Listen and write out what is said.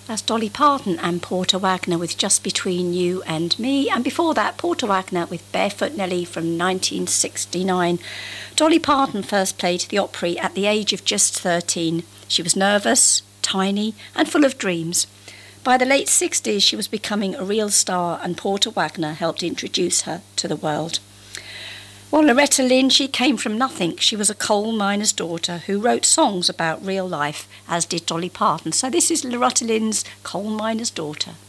That's Dolly Parton and Porter Wagner with Just Between You and Me. And before that, Porter Wagner with Barefoot Nellie from 1969. Dolly Parton first played the Opry at the age of just 13. She was nervous, tiny, and full of dreams. By the late 60s, she was becoming a real star, and Porter Wagner helped introduce her to the world. Well, Loretta Lynn, she came from nothing. She was a coal miner's daughter who wrote songs about real life, as did Dolly Parton. So this is Loretta Lynn's Coal Miner's Daughter.